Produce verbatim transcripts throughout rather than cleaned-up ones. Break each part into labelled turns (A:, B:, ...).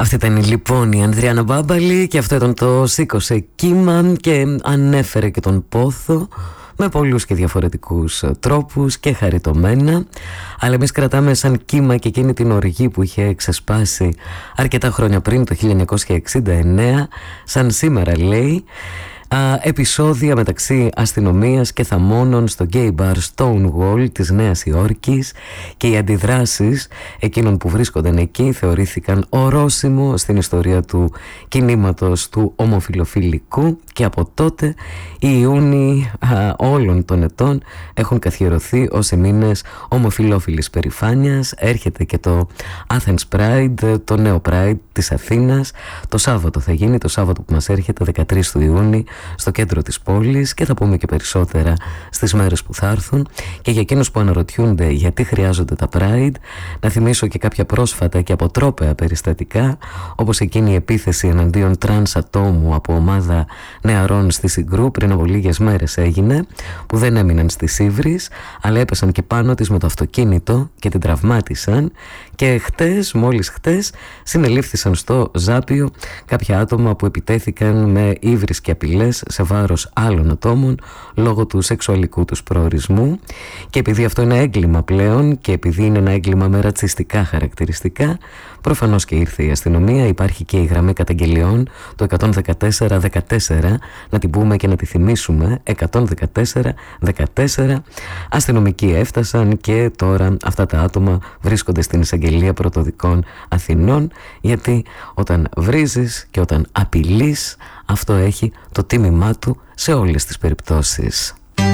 A: Αυτή ήταν λοιπόν η Ανδριάννα Μπάμπαλη και αυτό ήταν το «Σήκωσε κύμα» και ανέφερε και τον πόθο με πολλούς και διαφορετικούς τρόπους και χαριτωμένα, αλλά εμείς κρατάμε σαν κύμα και εκείνη την οργή που είχε ξεσπάσει αρκετά χρόνια πριν, το χίλια εννιακόσια εξήντα εννέα, σαν σήμερα λέει, α, επεισόδια μεταξύ αστυνομίας και θαμώνων στο gay bar Stonewall της Νέας Υόρκης, και οι αντιδράσεις εκείνων που βρίσκονταν εκεί θεωρήθηκαν ορόσημο στην ιστορία του κινήματος του ομοφιλοφιλικού, και από τότε οι Ιούνιοι α, όλων των ετών έχουν καθιερωθεί ως οι μήνες ομοφιλόφιλης περηφάνειας. Έρχεται και το Athens Pride, το νέο Pride της Αθήνας, το Σάββατο θα γίνει, το Σάββατο που μας έρχεται, δεκατρείς του Ιούνιου, στο κέντρο της πόλης, και θα πούμε και περισσότερα στις μέρες που θα έρθουν. Και για εκείνους που αναρωτιούνται γιατί χρειάζονται τα Pride, να θυμίσω και κάποια πρόσφατα και αποτρόπαια περιστατικά, όπως εκείνη η επίθεση εναντίον τρανς ατόμου από ομάδα νεαρών στη Συγκρού πριν από λίγες μέρες έγινε, που δεν έμειναν στη Σίβρης, αλλά έπεσαν και πάνω της με το αυτοκίνητο και την τραυμάτισαν. Και χτες, μόλις χτες, συνελήφθησαν στο Ζάπιο κάποια άτομα που επιτέθηκαν με ύβρις και απειλές σε βάρος άλλων ατόμων λόγω του σεξουαλικού τους προορισμού. Και επειδή αυτό είναι έγκλημα πλέον, και επειδή είναι ένα έγκλημα με ρατσιστικά χαρακτηριστικά, προφανώς και ήρθε η αστυνομία. Υπάρχει και η γραμμή καταγγελιών, το εκατόν δεκατέσσερα δεκατέσσερα, να την πούμε και να τη θυμίσουμε, εκατόν δεκατέσσερα δεκατέσσερα. Αστυνομικοί έφτασαν και τώρα αυτά τα άτομα βρίσκονται στην εισαγγελία πρωτοδικών Αθηνών, γιατί όταν βρίζεις και όταν απειλείς, αυτό έχει το τίμημά του σε όλες τις περιπτώσεις.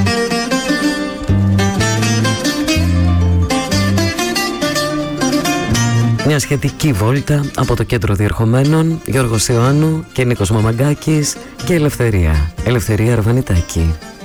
A: Μια σχετική βόλτα από το κέντρο διερχομένων, Γιώργος Ιωάννου και Νίκος Μαμαγκάκης, και Ελευθερία, Ελευθερία Αρβανιτάκη.